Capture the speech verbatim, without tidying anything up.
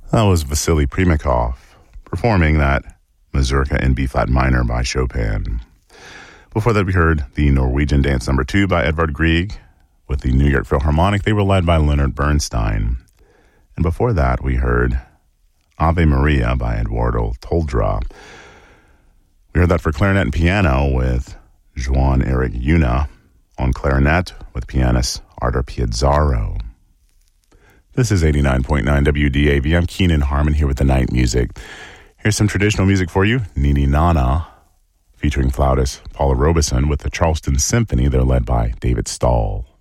That was Vasily Primakov performing that Mazurka in B-flat minor by Chopin. Before that, we heard the Norwegian Dance Number Two by Edvard Grieg with the New York Philharmonic. They were led by Leonard Bernstein. And before that, we heard Ave Maria by Eduardo Toldrá. We heard that for clarinet and piano with Joan Eric Yuna, on clarinet with pianist Artur Piezzaro. This is eighty-nine point nine W D A V. I'm Keenan Harmon here with the night music. Here's some traditional music for you. Nini Nana, featuring flautist Paula Robeson with the Charleston Symphony. They're led by David Stahl.